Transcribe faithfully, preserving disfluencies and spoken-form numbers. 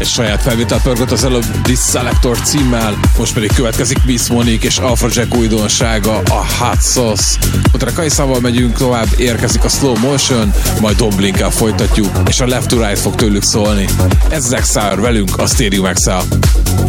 Egy saját felvétel pörgött az előbb Disselector címmel, most pedig következik Miss Monique és Afrojack újdonsága, a Hot Sauce. Utána Kaiszával megyünk tovább, érkezik a Slow Motion, majd Don Blinkkel folytatjuk, és a Left to Right fog tőlük szólni. Ez Exile velünk a Stadium Exile.